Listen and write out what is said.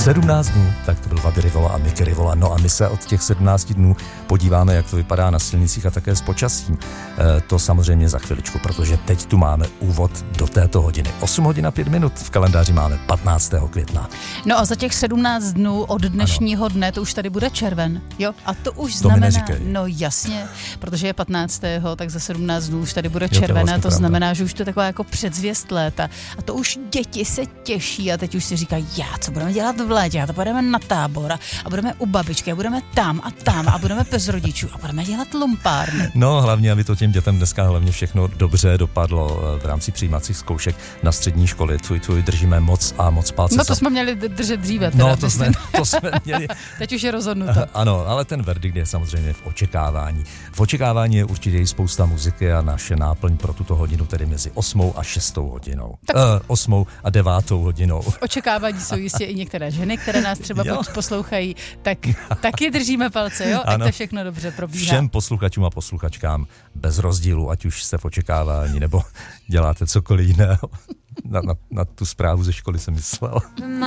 17 dnů, tak to byl Vaby Rivola a Miky Rivola. No a my se od těch 17 dnů podíváme, jak to vypadá na silnicích a také s počasím. To samozřejmě za chviličku, protože teď tu máme úvod do této hodiny. 8 hodin a 5 minut, v kalendáři máme 15. května. No a za těch 17 dnů od dnešního dne to už tady bude červen, jo? A to už znamená, no jasně, protože je 15. tak za 17 dnů už tady bude červen, vlastně to znamená, že už to je taková jako předzvěst léta. A to už děti se těší a teď už si říkají, co budeme dělat v létě, a to budeme na tábor a budeme u babičky a budeme tam a budeme bez rodičů a budeme dělat lumpárny. No hlavně, aby to těm dětem dneska hlavně všechno dobře dopadlo v rámci přijímacích zkoušek na střední školy. Tvůj držíme moc palce. No to jsme měli držet dříve. Teda, no to jsme měli. Teď už je rozhodnuto. Ano, ale ten verdikt je samozřejmě v očekávání. V očekávání je určitě spousta muziky a naše náplň pro tuto hodinu, tedy mezi 8. a 6. hodinou. 8. a 9. hodinou. V očekávání jsou jistě i některé ženy, které nás třeba poslouchají, tak je držíme palce, jo? Ať to všechno dobře probíhá. Všem posluchačům a posluchačkám bez rozdílu, ať už jste v očekávání nebo děláte cokoliv jiného. Na tu zprávu ze školy jsem myslel.